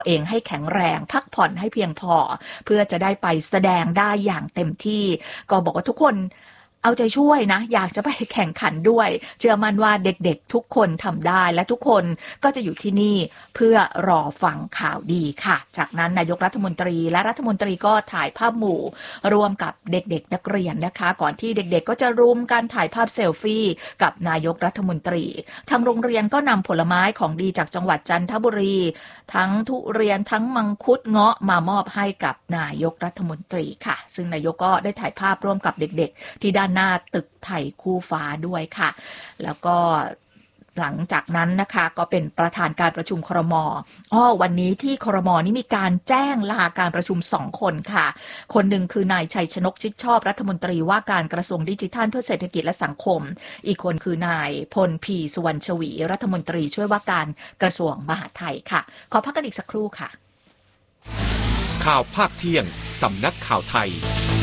เองให้แข็งแรงพักผ่อนให้เพียงพอเพื่อจะได้ไปแสดงได้อย่างเต็มที่ก็บอกว่าทุกคนเอาใจช่วยนะอยากจะไปแข่งขันด้วยเชื่อมั่นว่าเด็กๆทุกคนทำได้และทุกคนก็จะอยู่ที่นี่เพื่อรอฟังข่าวดีค่ะจากนั้นนายกรัฐมนตรีและรัฐมนตรีก็ถ่ายภาพหมู่ร่วมกับเด็กๆนักเรียนนะคะก่อนที่เด็กๆก็จะรุมกันถ่ายภาพเซลฟี่กับนายกรัฐมนตรีทางโรงเรียนก็นำผลไม้ของดีจากจังหวัดจันทบุรีทั้งทุเรียนทั้งมังคุดเงาะมามอบให้กับนายกรัฐมนตรีค่ะซึ่งนายกก็ได้ถ่ายภาพร่วมกับเด็กๆที่ด้านหน้าตึกไทยคู่ฟ้าด้วยค่ะแล้วก็หลังจากนั้นนะคะก็เป็นประธานการประชุมครม.วันนี้ที่ครม.นี่มีการแจ้งลาการประชุม2คนค่ะคนหนึ่งคือนายชัยชนกชิดชอบรัฐมนตรีว่าการกระทรวงดิจิทัลเพื่อเศรษฐกิจและสังคมอีกคนคือนายพลพีสุวรรณชวีรัฐมนตรีช่วยว่าการกระทรวงมหาดไทยค่ะขอพักกันอีกสักครู่ค่ะข่าวภาคเที่ยงสำนักข่าวไทย